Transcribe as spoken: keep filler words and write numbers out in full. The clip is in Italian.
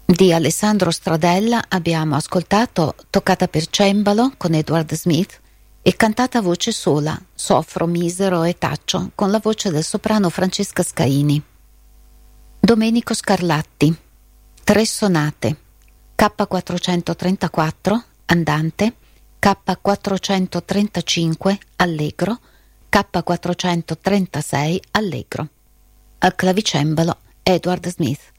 Di Alessandro Stradella abbiamo ascoltato Toccata per cembalo con Edward Smith e Cantata a voce sola, Soffro, misero e taccio, con la voce del soprano Francesca Scaini. Domenico Scarlatti, Tre sonate, K quattrocentotrentaquattro, Andante, K quattrocentotrentacinque, Allegro, K quattrocentotrentasei, Allegro. Al clavicembalo Edward Smith.